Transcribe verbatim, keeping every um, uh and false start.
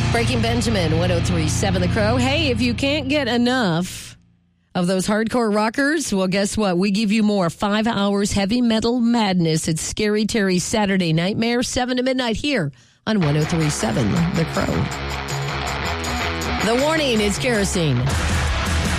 Breaking Benjamin, one oh three point seven The Crow. Hey, if you can't get enough of those hardcore rockers, well, guess what? We give you more. Five hours heavy metal madness. It's Scary Terry's Saturday Nightmare, seven to midnight here on one oh three point seven The Crow. The warning is kerosene.